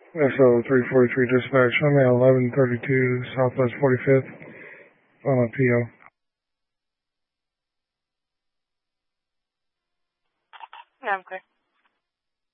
SO 343 dispatch, I'm at 1132 Southwest 45th on a PO. Yeah, I'm clear.